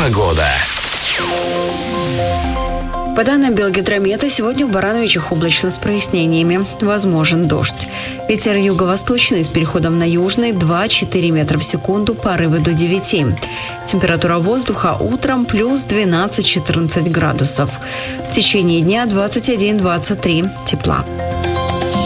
Погода. По данным Белгидромета, сегодня в Барановичах облачно с прояснениями. Возможен дождь. Ветер юго-восточный с переходом на южный 2-4 метра в секунду, порывы до 9. Температура воздуха утром плюс 12-14 градусов. В течение дня 21-23 тепла.